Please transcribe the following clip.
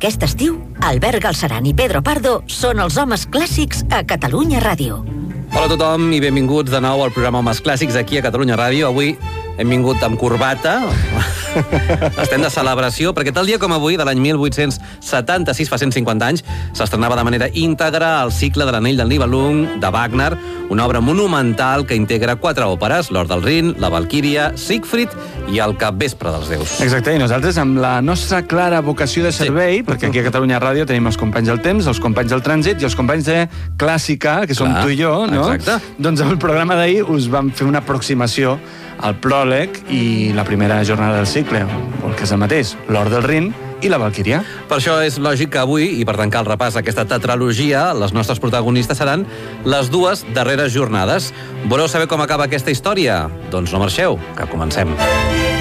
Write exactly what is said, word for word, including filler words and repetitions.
Aquest estiu, Albert Galceran i Pedro Pardo són els homes clàssics a Catalunya Ràdio. Hola a tothom i benvinguts de nou al programa Homes Clàssics aquí a Catalunya Ràdio. Avui hem vingut amb corbata. Estem de celebració, perquè tal dia com avui, de l'any mil vuit-cents setanta-sis, fa cent cinquanta anys, s'estrenava de manera íntegra el cicle de l'Anell del Nibelung, de Wagner, una obra monumental que integra quatre òperes, l'Or del Rin, la Valquíria, Siegfried i el Capvespre dels Déus. Exacte, i nosaltres amb la nostra clara vocació de servei, sí, perquè aquí a Catalunya Ràdio tenim els companys del temps, els companys del trànsit i els companys de clàssica, que som tu i jo, no? Exacte. Doncs amb el programa d'ahir us vam fer una aproximació al pròleg i la primera jornada del cicle, o el que és el mateix, l'Or del Rin i la Valquíria. Per això és lògic que avui, i per tancar el repàs d'aquesta tetralogia, les nostres protagonistes seran les dues darreres jornades. Voleu saber com acaba aquesta història? Doncs no marxeu, que comencem.